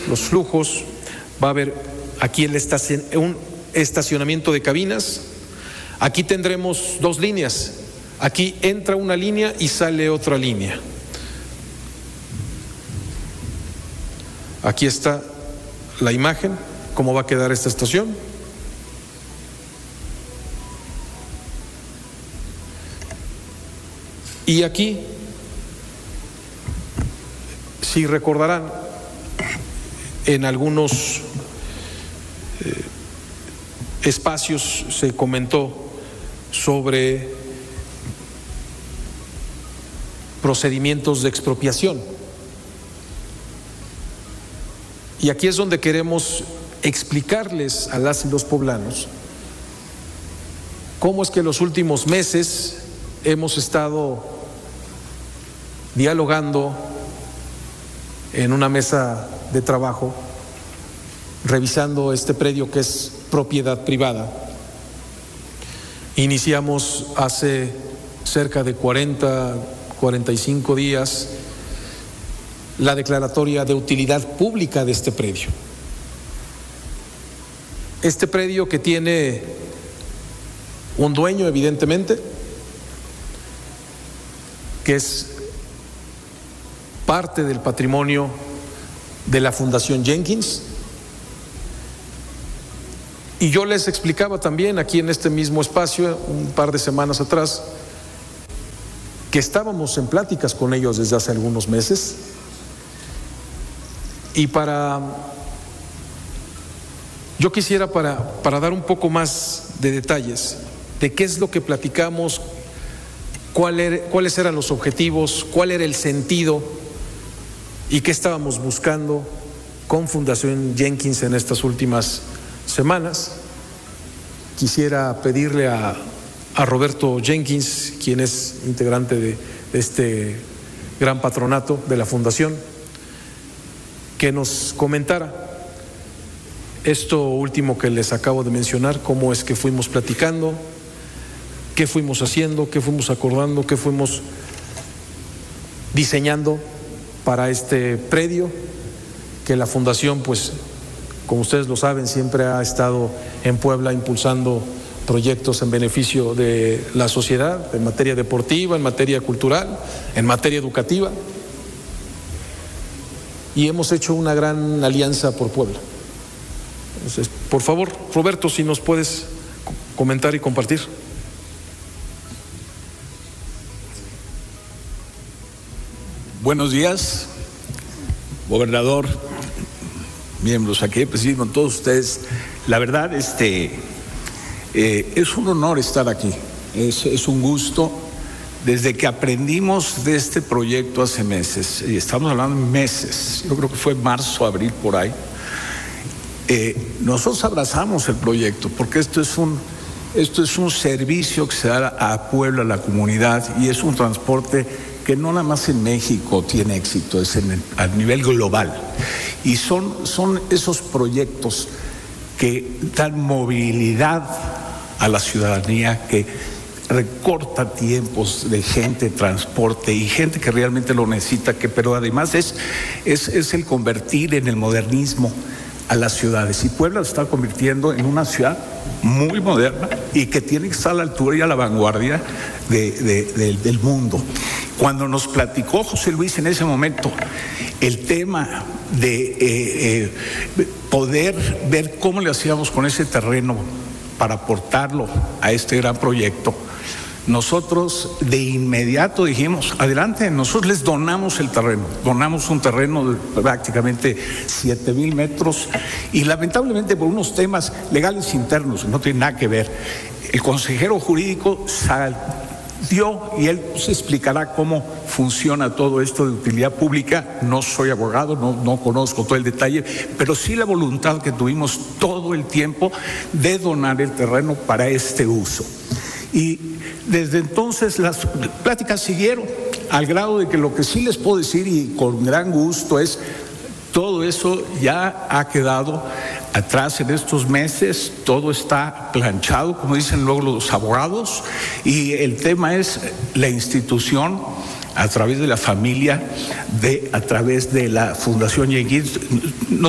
los flujos, va a haber aquí un estacionamiento de cabinas. Aquí tendremos dos líneas. Aquí entra una línea y sale otra línea. Aquí está la imagen, cómo va a quedar esta estación. Y aquí, si recordarán, en algunos espacios se comentó sobre procedimientos de expropiación. Y aquí es donde queremos explicarles a las y los poblanos cómo es que en los últimos meses hemos estado dialogando en una mesa de trabajo, revisando este predio que es propiedad privada. Iniciamos hace cerca de 45 días la declaratoria de utilidad pública de este predio. Este predio que tiene un dueño, evidentemente, que es parte del patrimonio de la Fundación Jenkins. Y yo les explicaba también aquí en este mismo espacio, un par de semanas atrás, que estábamos en pláticas con ellos desde hace algunos meses. Y yo quisiera para dar un poco más de detalles de qué es lo que platicamos, cuáles eran los objetivos, cuál era el sentido y qué estábamos buscando con Fundación Jenkins en estas últimas semanas. Quisiera pedirle a Roberto Jenkins, quien es integrante de este gran patronato de la Fundación, que nos comentara esto último que les acabo de mencionar, cómo es que fuimos platicando, qué fuimos haciendo, qué fuimos acordando, qué fuimos diseñando para este predio, que la Fundación, pues, como ustedes lo saben, siempre ha estado en Puebla impulsando proyectos en beneficio de la sociedad, en materia deportiva, en materia cultural, en materia educativa. Y hemos hecho una gran alianza por Puebla. Entonces, por favor, Roberto, si nos puedes comentar y compartir. Buenos días, gobernador, miembros aquí, presidium, con todos ustedes. La verdad, es un honor estar aquí, es un gusto. Desde que aprendimos de este proyecto hace meses, y estamos hablando de meses, yo creo que fue marzo, abril, por ahí, nosotros abrazamos el proyecto, porque esto es un servicio que se da a Puebla, a la comunidad, y es un transporte que no nada más en México tiene éxito, es a nivel global. Y son esos proyectos que dan movilidad a la ciudadanía, que recorta tiempos de gente, transporte y gente que realmente lo necesita, pero además es el convertir en el modernismo a las ciudades. Y Puebla se está convirtiendo en una ciudad muy moderna y que tiene que estar a la altura y a la vanguardia del mundo. Cuando nos platicó José Luis en ese momento el tema de poder ver cómo le hacíamos con ese terreno para aportarlo a este gran proyecto, nosotros de inmediato dijimos, adelante, nosotros les donamos el terreno, donamos un terreno de prácticamente 7,000 metros y lamentablemente por unos temas legales internos, no tiene nada que ver, el consejero jurídico salió y él se explicará cómo funciona todo esto de utilidad pública. No soy abogado, no conozco todo el detalle, pero sí la voluntad que tuvimos todo el tiempo de donar el terreno para este uso. Y desde entonces las pláticas siguieron al grado de que lo que sí les puedo decir y con gran gusto es todo eso ya ha quedado atrás en estos meses, todo está planchado, como dicen luego los abogados, y el tema es la institución a través de la familia, a través de la Fundación Jenkins.